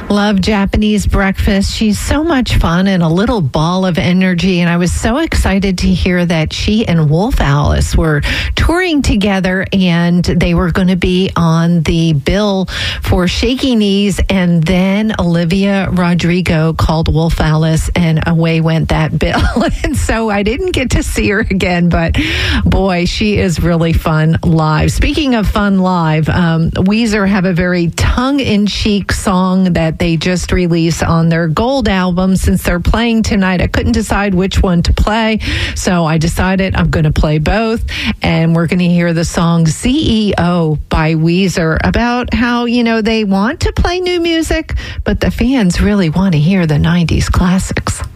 Love Japanese Breakfast. She's so much fun and a little ball of energy. And I was so excited to hear that she and Wolf Alice were touring together and they were going to be on the bill for Shaky Knees. And then Olivia Rodrigo called Wolf Alice and away went that bill. And so I didn't get to see her again, but boy, she is really fun live. Speaking of fun live, Weezer have a very tongue-in-cheek song that they just released on their Gold album. Since they're playing tonight, I couldn't decide which one to play, so I decided I'm going to play both, and we're going to hear the song CEO by Weezer about how, they want to play new music, but the fans really want to hear the 90s classics.